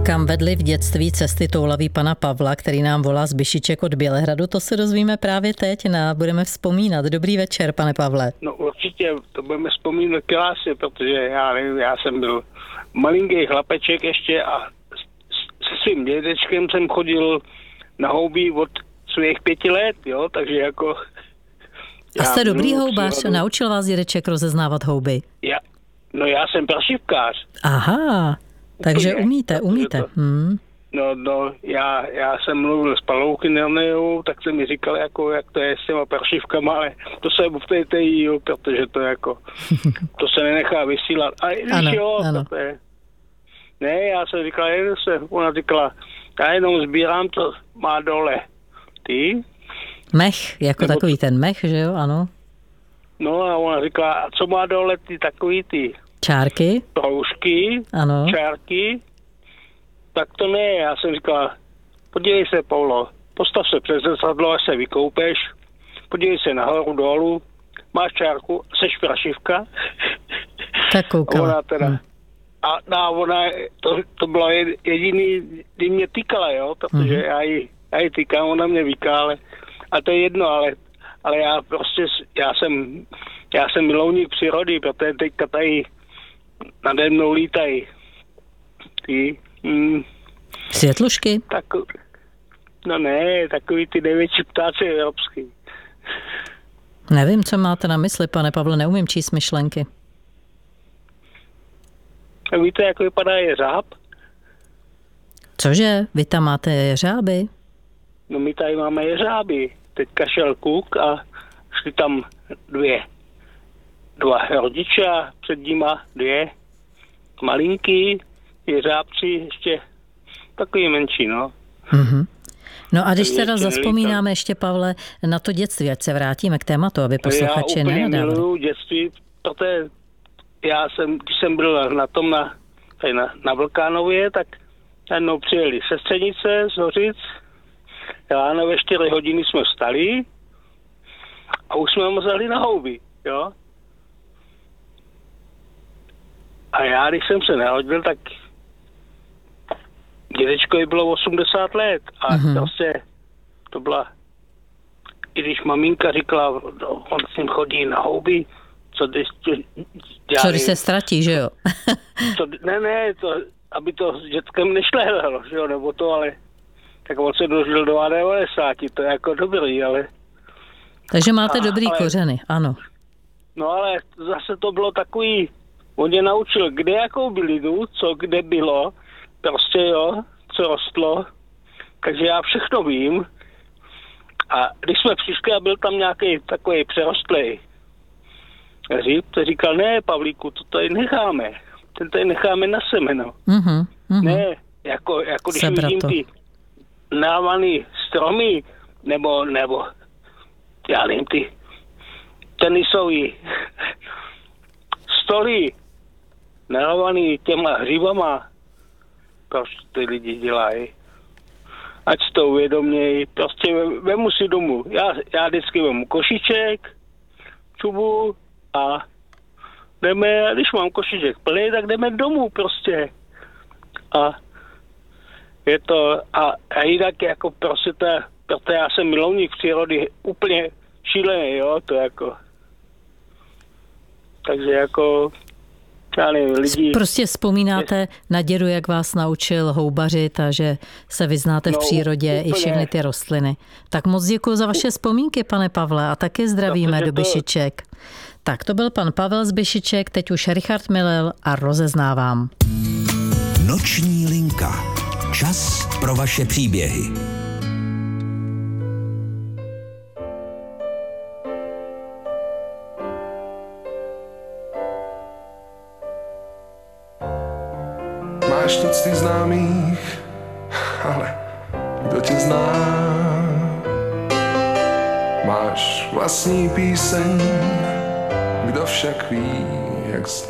Kam vedly v dětství cesty toulaví pana Pavla, který nám volá z Byšiček od Bělehradu, to se dozvíme právě teď. Budeme vzpomínat. Dobrý večer, pane Pavle. No určitě, to budeme vzpomínat krásně, protože já jsem byl malinký chlapeček ještě a se svým dědečkem jsem chodil na houby od svých 5 let, jo, takže jako... A jste dobrý houbař? Naučil vás dědeček rozeznávat houby? Já jsem prašivkář. Aha, takže umíte. No, já jsem mluvil s Palouky Nerneou, tak se mi říkal, jako, jak to je s těma prašivkama, ale to se ptejte jí, protože to jako, to se nenechá vysílat. A ano. To je... Ne, já jsem říkal, ona říkala, já jenom sbírám, to má dole. Ty? Mech, jako nebo takový ten mech, že jo, ano. No a ona říkala, a co má dole ty takový ty? Čárky? Proužky, ano. Čárky. Tak to ne, já jsem říkal, podívej se, Paulo, postav se přes zrcadlo, až se vykoupeš, podívej se nahoru, dolů, máš čárku, seš prašivka. Tak koukala. Ona teda, a ona, to bylo jediný, kdy mě tykala, jo, protože já ji tykám, ona mě vyká, a to je jedno, ale já prostě, já jsem milovník přírody, protože teďka tady nade mnou lítají ty... Světlušky? No ne, takový ty největší ptáci evropský. Nevím, co máte na mysli, pane Pavle, neumím číst myšlenky. A víte, jak vypadá jeřáb? Cože? Vy tam máte jeřáby? No my tady máme jeřáby. Teďka šel kluk a šli tam dva rodiče a před nima 2 malinký jeřábci, ještě takový menší, no. Mm-hmm. No a když teda zazpomínáme ještě, Pavle, na to dětství, ať se vrátíme k tématu, aby posluchači nenadávali. Já úplně miluju dětství, protože když jsem byl na Vlkánově, tak jednou přijeli sestřenice z Hořic, ráno ve 4 hodiny jsme vstali a už jsme mazali na houby, jo. A já, když jsem se narodil, tak dědečkovi bylo 80 let a prostě to byla, i když maminka říkala, on s ním chodí na houby, co když se ztratí, že jo? aby to s dětkem nešléhalo, že jo, nebo to, ale tak on se dožil do 90, to je jako dobrý, ale... Takže máte dobrý kořeny, ano. No ale zase to bylo takový, on je naučil, kde jakou bylinu, co kde bylo, prostě jo, co rostlo, takže já všechno vím. A když jsme přišli a byl tam nějaký takový přerostlej hřib, to říkal, ne, Pavlíku, to tady necháme, ten tady necháme na semeno. Ne, jako když vidím ty návaný stromy, nebo já nevím, ty tenisový stoly narovaný těma hřibama, proč ty lidi dělají. Ať si to uvědomějí, prostě vemu si domů. Já vždycky vemu košíček, čubu a jdeme, a když mám košíček plný, tak jdeme domů prostě. A je to, a jinak jako prostě protože já jsem milovník přírody úplně šílený, jo, to jako. Takže jako, já nevím, lidi... Prostě vzpomínáte na dědu, jak vás naučil houbařit a že se vyznáte v přírodě úplně. I všechny ty rostliny. Tak moc děkuji za vaše vzpomínky, pane Pavle, a taky zdravíme do Byšiček. Tak to byl pan Pavel z Byšiček, teď už Richard Milil a rozeznávám. Noční linka. Čas pro vaše příběhy. Máš tucty známých, ale kdo tě zná? Máš vlastní píseň, kdo však ví, jak